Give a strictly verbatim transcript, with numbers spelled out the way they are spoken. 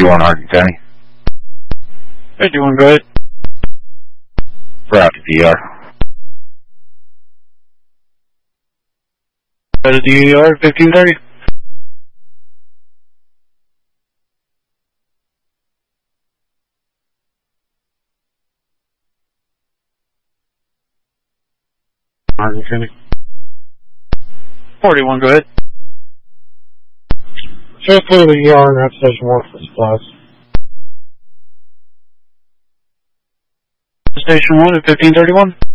forty-one, Hardin County. Hey, doing good. Route to D R. Go to D R, fifteen thirty. Hardin County. forty-one, go ahead. Show clear the E R and route station one for supplies. Station one at fifteen thirty-one.